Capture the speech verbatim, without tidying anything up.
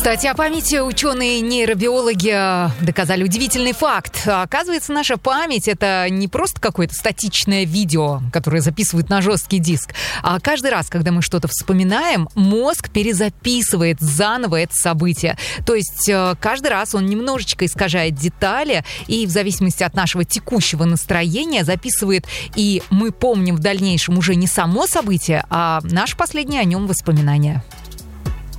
Кстати, о памяти ученые-нейробиологи доказали удивительный факт. Оказывается, наша память — это не просто какое-то статичное видео, которое записывают на жесткий диск, а каждый раз, когда мы что-то вспоминаем, мозг перезаписывает заново это событие. То есть каждый раз он немножечко искажает детали и в зависимости от нашего текущего настроения записывает, и мы помним в дальнейшем уже не само событие, а наше последнее о нем воспоминание.